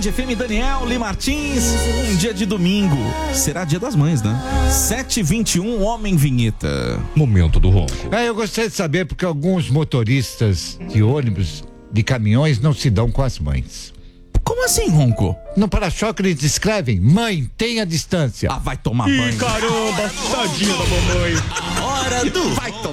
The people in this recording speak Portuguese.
Band FM, Daniel Lee Martins. Um dia de domingo. Será dia das mães, né? 7h21, Homem Vinheta. Momento do ronco. Eu gostaria de saber porque alguns motoristas de ônibus, de caminhões, não se dão com as mães. Como assim, Ronco? No para-choque eles escrevem: mãe, tenha distância. Vai tomar banho. Caramba, tadinha da mamãe. Hora do vai tomar